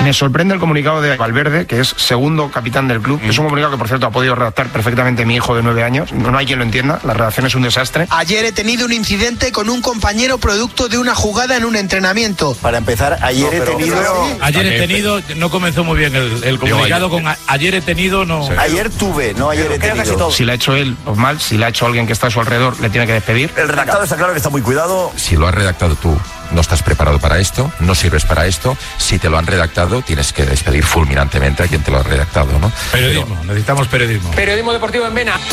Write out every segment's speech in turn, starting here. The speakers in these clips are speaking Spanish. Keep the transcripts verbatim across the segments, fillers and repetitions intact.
Me sorprende el comunicado de Valverde, que es segundo capitán del club. Mm. Es un comunicado que, por cierto, ha podido redactar perfectamente mi hijo de nueve años. No hay quien lo entienda, la redacción es un desastre. Ayer he tenido un incidente con un compañero producto de una jugada en un entrenamiento. Para empezar, ayer no, he tenido... Pero... Ayer he tenido, no comenzó muy bien el, el comunicado con a, ayer he tenido, no... Sí. Ayer tuve, no ayer pero he tenido. Si lo ha hecho él, pues mal. Si lo ha hecho alguien que está a su alrededor, le tiene que despedir. El redactado está claro que está muy cuidado. Si lo has redactado tú, no estás preparado para esto, no sirves para esto. Si te lo han redactado, tienes que despedir fulminantemente a quien te lo ha redactado, ¿no? Periodismo, Pero... necesitamos periodismo. Periodismo deportivo en Vena.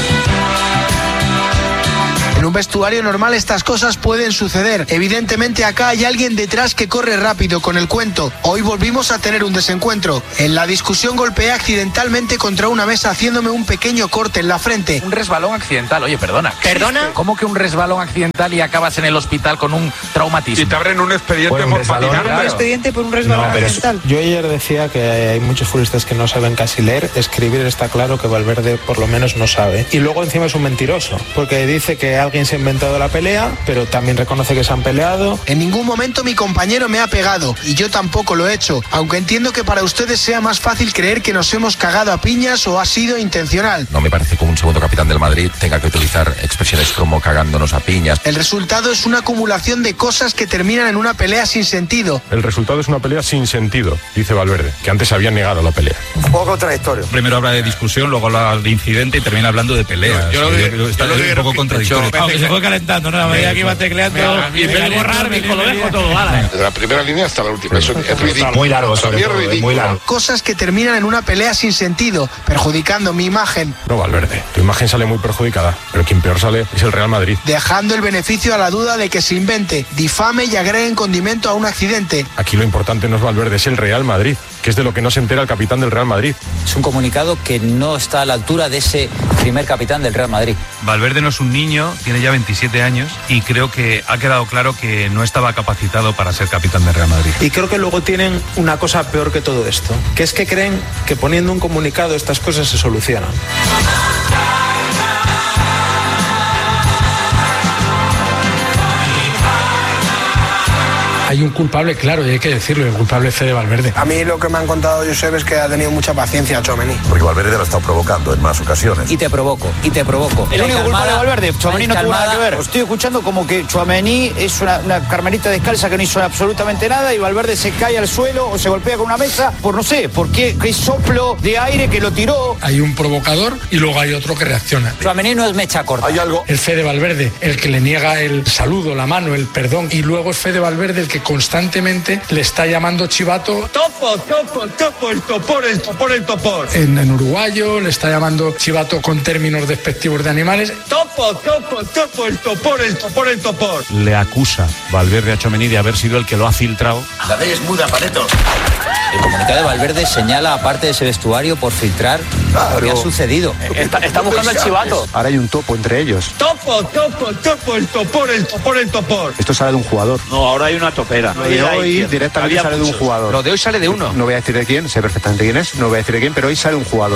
En un vestuario normal estas cosas pueden suceder. Evidentemente acá hay alguien detrás que corre rápido con el cuento. Hoy volvimos a tener un desencuentro. En la discusión golpeé accidentalmente contra una mesa haciéndome un pequeño corte en la frente. Un resbalón accidental, oye, perdona. ¿Perdona? ¿Cómo que un resbalón accidental y acabas en el hospital con un traumatismo? Y te abren un expediente por, por patinar. ¿Un expediente por un resbalón no, accidental? Yo ayer decía que hay muchos futbolistas que no saben casi leer. Escribir está claro que Valverde por lo menos no sabe. Y luego encima es un mentiroso, porque dice que alguien se ha inventado la pelea, pero también reconoce que se han peleado. En ningún momento mi compañero me ha pegado y yo tampoco lo he hecho, aunque entiendo que para ustedes sea más fácil creer que nos hemos cagado a piñas o ha sido intencional. No me parece que un segundo capitán del Madrid tenga que utilizar expresiones como cagándonos a piñas. El resultado es una acumulación de cosas que terminan en una pelea sin sentido. El resultado es una pelea sin sentido, dice Valverde, que antes habían negado la pelea. Un poco contradictorio. Primero habla de discusión, luego habla de incidente y termina hablando de pelea. Yo, yo, yo, yo está yo un poco contradictorio. Aunque se fue calentando, ¿no? A medida que iba tecleando y me voy a borrar, me dijo, lo dejo todo, vale. Desde la primera línea hasta la última. Eso es ridículo. Muy largo, sobre todo, muy largo. Cosas que terminan en una pelea sin sentido, perjudicando mi imagen. No, Valverde, tu imagen sale muy perjudicada, pero quien peor sale es el Real Madrid. Dejando el beneficio a la duda de que se invente, difame y agreguen condimento a un accidente. Aquí lo importante no es Valverde, es el Real Madrid, que es de lo que no se entera el capitán del Real Madrid. Es un comunicado que no está a la altura de ese primer capitán del Real Madrid. Valverde no es un niño, tiene ya veintisiete años y creo que ha quedado claro que no estaba capacitado para ser capitán del Real Madrid. Y creo que luego tienen una cosa peor que todo esto, que es que creen que poniendo un comunicado estas cosas se solucionan. Hay un culpable, claro, y hay que decirlo, el culpable es Fede Valverde. A mí lo que me han contado, Josep, es que ha tenido mucha paciencia Tchouaméni. Porque Valverde lo ha estado provocando en más ocasiones. Y te provoco, y te provoco. El único culpable de Valverde, Tchouaméni no tuvo nada que ver. Os estoy escuchando como que Tchouaméni es una, una carmelita descalza que no hizo absolutamente nada y Valverde se cae al suelo o se golpea con una mesa por no sé, por qué, qué soplo de aire que lo tiró. Hay un provocador y luego hay otro que reacciona. Tchouaméni no es mecha corta. Hay algo. El Fede Valverde, el que le niega el saludo, la mano, el perdón, y luego es Fede Valverde el que constantemente le está llamando chivato. Topo, topo, topo, el topor, el topor, el topor. En, en uruguayo le está llamando chivato con términos despectivos de animales. Topo, topo, topo, el topor, el topor, el topor. Le acusa Valverde a Tchouaméni de haber sido el que lo ha filtrado. La ley es muda, Paneto. El comunicado de Valverde señala aparte de ese vestuario por filtrar claro. Lo que ha sucedido. Está, está buscando el chivato. Ahora hay un topo entre ellos. Topo, topo, topo, el topor, el topor, el topor. Esto sale de un jugador. No, ahora hay una topera. Lo de hoy directamente sale de un jugador. Lo de hoy sale de uno. No voy a decir de quién, sé perfectamente quién es, no voy a decir de quién, pero hoy sale un jugador.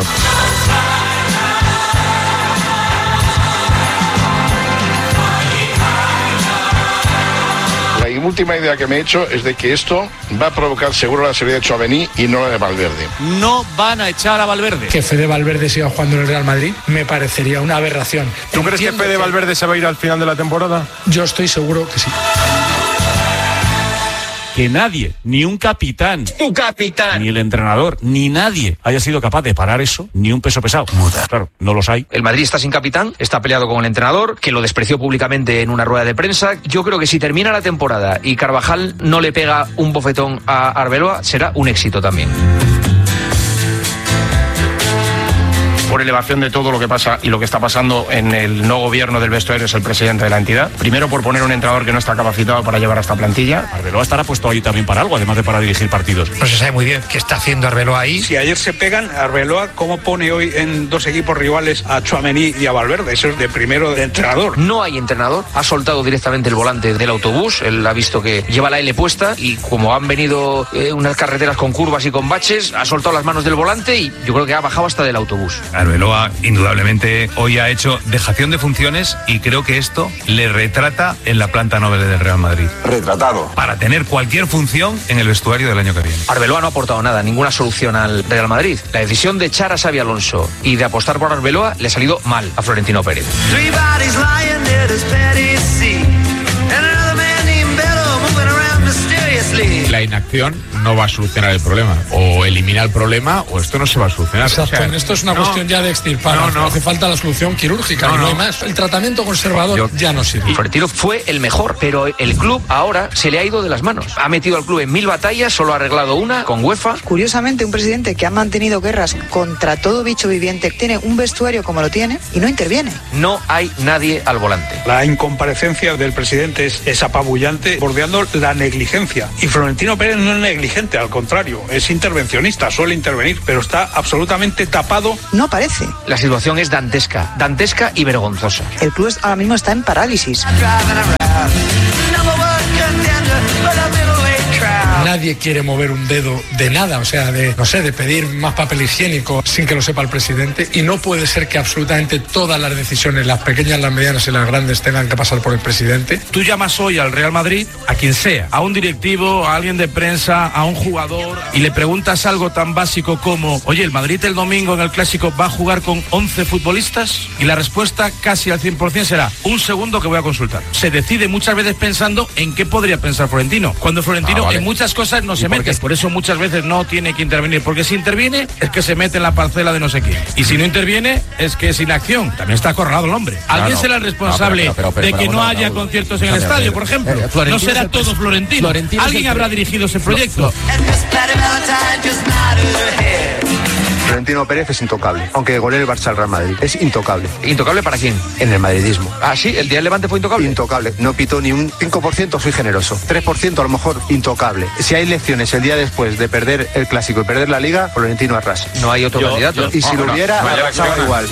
La última idea que me he hecho es de que esto va a provocar seguro la salida de Tchouaméni y no la de Valverde. No van a echar a Valverde. Que Fede Valverde siga jugando en el Real Madrid me parecería una aberración. ¿Tú Entiendo crees que Fede que... Valverde se va a ir al final de la temporada? Yo estoy seguro que sí. Que nadie, ni un capitán, tu capitán, ni el entrenador, ni nadie haya sido capaz de parar eso, ni un peso pesado. Muda. Claro, no los hay. El Madrid está sin capitán, está peleado con el entrenador, que lo despreció públicamente en una rueda de prensa. Yo creo que si termina la temporada y Carvajal no le pega un bofetón a Arbeloa, será un éxito también. Por elevación de todo lo que pasa y lo que está pasando en el no gobierno del vestuario es el presidente de la entidad. Primero por poner un entrenador que no está capacitado para llevar a esta plantilla. Arbeloa estará puesto ahí también para algo, además de para dirigir partidos. No se sabe muy bien qué está haciendo Arbeloa ahí. Si ayer se pegan, Arbeloa, ¿cómo pone hoy en dos equipos rivales a Tchouaméni y a Valverde? Eso es de primero de entrenador. No hay entrenador, ha soltado directamente el volante del autobús, él ha visto que lleva la L puesta y como han venido eh, unas carreteras con curvas y con baches, ha soltado las manos del volante y yo creo que ha bajado hasta del autobús. Arbeloa, indudablemente, hoy ha hecho dejación de funciones y creo que esto le retrata en la planta noble del Real Madrid. Retratado. Para tener cualquier función en el vestuario del año que viene. Arbeloa no ha aportado nada, ninguna solución al Real Madrid. La decisión de echar a Xabi Alonso y de apostar por Arbeloa le ha salido mal a Florentino Pérez. La inacción no va a solucionar el problema. O elimina el problema o esto no se va a solucionar. Exacto, o sea, en esto es una no, cuestión ya de extirpar. No, no. Hace falta la solución quirúrgica, No, y no, no. hay más. El tratamiento conservador Yo- ya no sirve. Florentino fue el mejor, pero el club ahora se le ha ido de las manos. Ha metido al club en mil batallas, solo ha arreglado una con UEFA. Curiosamente, un presidente que ha mantenido guerras contra todo bicho viviente tiene un vestuario como lo tiene y no interviene. No hay nadie al volante. La incomparecencia del presidente es, es apabullante, bordeando la negligencia. Y Florentino Pérez no es negligente, al contrario, es intervencionista, suele intervenir, pero está absolutamente tapado. No aparece. La situación es dantesca, dantesca y vergonzosa. El club ahora mismo está en parálisis. Nadie quiere mover un dedo de nada, o sea, de, no sé, de pedir más papel higiénico sin que lo sepa el presidente, y no puede ser que absolutamente todas las decisiones, las pequeñas, las medianas y las grandes, tengan que pasar por el presidente. Tú llamas hoy al Real Madrid, a quien sea, a un directivo, a alguien de prensa, a un jugador, y le preguntas algo tan básico como, oye, ¿el Madrid el domingo en el Clásico va a jugar con once futbolistas? Y la respuesta casi al cien por ciento será, un segundo que voy a consultar. Se decide muchas veces pensando en qué podría pensar Florentino, cuando Florentino Ah, vale. en muchas cosas no ¿Y se por mete, qué? por eso muchas veces no tiene que intervenir, porque si interviene es que se mete en la parcela de no sé quién, y si no interviene es que es inacción. También está acorralado el hombre. ¿Alguien no. será el responsable No, pero, pero, pero, de pero, que pero, no Raúl, haya Raúl. conciertos en el Déjame estadio, ver. por ejemplo? Eh, No Florentino será es el todo pres- Florentino. Florentino es Alguien el habrá pre- dirigido ese proyecto. Florentino Pérez es intocable, aunque golee el Barça al Real Madrid. Es intocable. ¿Intocable para quién? En el madridismo. Ah, sí, el día del Levante fue intocable. Intocable. No pitó ni un cinco por ciento, soy generoso. tres por ciento a lo mejor, intocable. Si hay elecciones el día después de perder el Clásico y perder la Liga, Florentino arrasa. No hay otro candidato. Y si Ah, lo no. hubiera, Vaya, arrasaba vaya. igual.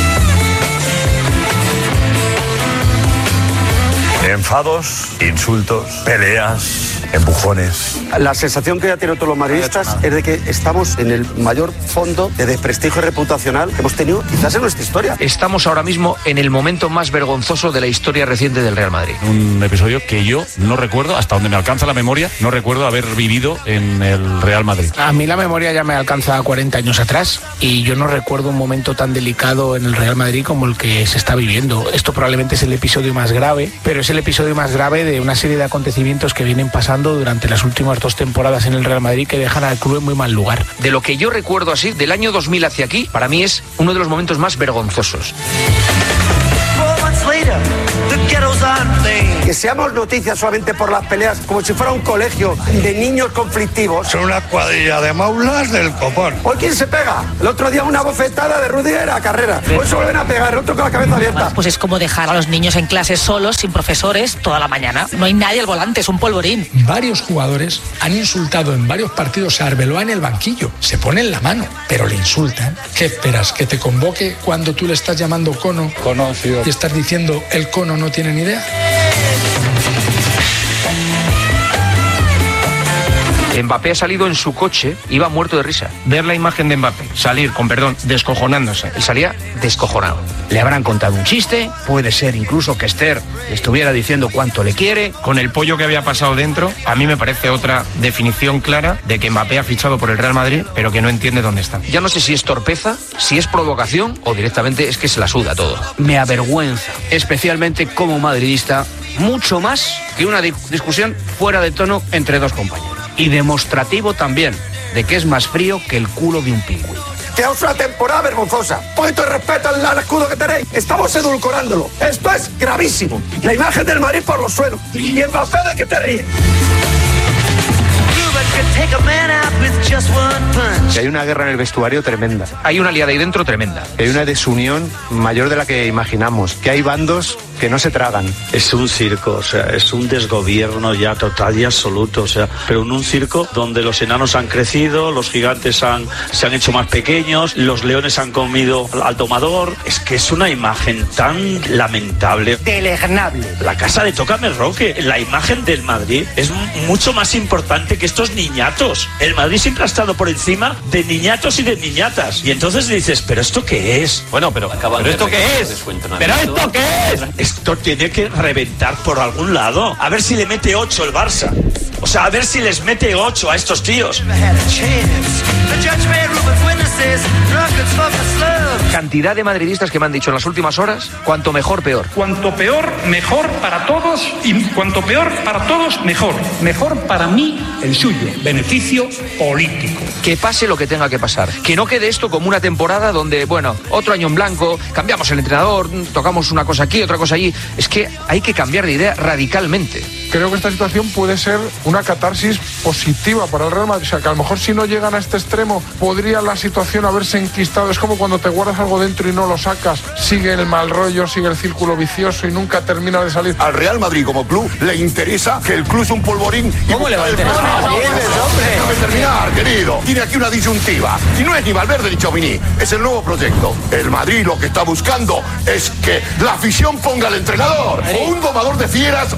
Enfados, insultos, peleas, empujones. La sensación que ya tienen todos los madridistas es de que estamos en el mayor fondo de desprestigio reputacional que hemos tenido quizás en nuestra historia. Estamos ahora mismo en el momento más vergonzoso de la historia reciente del Real Madrid. Un episodio que yo no recuerdo, hasta donde me alcanza la memoria, no recuerdo haber vivido en el Real Madrid. A mí la memoria ya me alcanza cuarenta años atrás y yo no recuerdo un momento tan delicado en el Real Madrid como el que se está viviendo. Esto probablemente es el episodio más grave, pero es el episodio más grave de una serie de acontecimientos que vienen pasando durante las últimas dos temporadas en el Real Madrid que dejan al club en muy mal lugar. De lo que yo recuerdo así, del año dos mil hacia aquí, para mí es uno de los momentos más vergonzosos. Que seamos noticias solamente por las peleas, como si fuera un colegio de niños conflictivos. Son una cuadrilla de maulas del copón. ¿Hoy quién se pega? El otro día una bofetada de Rudiger a Carrera. Hoy se vuelven a pegar, el otro con la cabeza abierta. Pues es como dejar a los niños en clase solos, sin profesores, toda la mañana. No hay nadie al volante, es un polvorín. Varios jugadores han insultado en varios partidos a Arbeloa en el banquillo. Se ponen la mano, pero le insultan. ¿Qué esperas? ¿Que te convoque cuando tú le estás llamando cono? Conocido. Y estás diciendo el cono no tiene ni idea. Mbappé ha salido en su coche, iba muerto de risa. Ver la imagen de Mbappé salir, con perdón, descojonándose. Él salía descojonado. Le habrán contado un chiste, puede ser incluso que Esther le estuviera diciendo cuánto le quiere. Con el pollo que había pasado dentro, a mí me parece otra definición clara de que Mbappé ha fichado por el Real Madrid, pero que no entiende dónde está. Ya no sé si es torpeza, si es provocación o directamente es que se la suda todo. Me avergüenza, especialmente como madridista, mucho más que una di- discusión fuera de tono entre dos compañeros. Y demostrativo también de que es más frío que el culo de un pingüino. Quedaos una temporada vergonzosa. Un poquito de respeto al escudo que tenéis. Estamos edulcorándolo. Esto es gravísimo. La imagen del Madrid por los suelos. Y Mbappé de que te ríes. Que hay una guerra en el vestuario tremenda. Hay una liada ahí dentro tremenda. Que hay una desunión mayor de la que imaginamos. Que hay bandos que no se tragan. Es un circo, o sea, es un desgobierno ya total y absoluto, o sea, pero en un circo donde los enanos han crecido, los gigantes han, se han hecho más pequeños, los leones han comido al domador. Es que es una imagen tan lamentable. Deleznable. La casa de Tócame Roque, la imagen del Madrid es mucho más importante que estos niñatos. El Madrid siempre ha estado por encima de niñatos y de niñatas. Y entonces dices, ¿pero esto qué es? Bueno, pero, ¿pero esto qué es? ¿Pero esto qué es? Esto tiene que reventar por algún lado. A ver si le mete ocho el Barça. O sea, a ver si les mete ocho a estos tíos. Cantidad de madridistas que me han dicho en las últimas horas, cuanto mejor, peor. Cuanto peor, mejor para todos, y cuanto peor para todos, mejor. Mejor para mí, el suyo. Beneficio político. Que pase lo que tenga que pasar. Que no quede esto como una temporada donde, bueno, otro año en blanco, cambiamos el entrenador, tocamos una cosa aquí, otra cosa allí. Es que hay que cambiar de idea radicalmente. Creo que esta situación puede ser una catarsis positiva para el Real Madrid. O sea, que a lo mejor si no llegan a este extremo, podría la situación haberse enquistado. Es como cuando te guardas algo dentro y no lo sacas. Sigue el mal rollo, sigue el círculo vicioso y nunca termina de salir. Al Real Madrid como club le interesa que el club es un polvorín. ¿Cómo le va a interesar? Déjame terminar, querido. Tiene aquí una disyuntiva. Y no es ni Valverde ni Tchouaméni, es el nuevo proyecto. El Madrid lo que está buscando es que la afición ponga al entrenador o un domador de fieras